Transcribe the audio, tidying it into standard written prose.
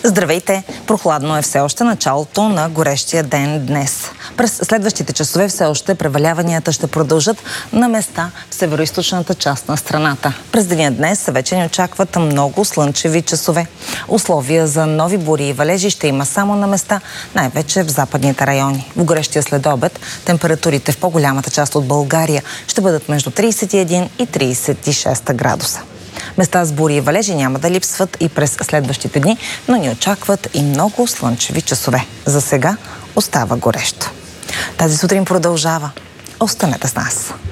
Здравейте! Прохладно е все още началото на горещия ден днес. През следващите часове все още преваляванията ще продължат на места в североизточната част на страната. През деня днес вече ни очакват много слънчеви часове. Условия за нови бури и валежи ще има само на места, най-вече в западните райони. В горещия следобед температурите в по-голямата част от България ще бъдат между 31 и 36 градуса. Места с бури и валежи няма да липсват и през следващите дни, но ни очакват и много слънчеви часове. За сега остава горещо. Тази сутрин продължава. Останете с нас.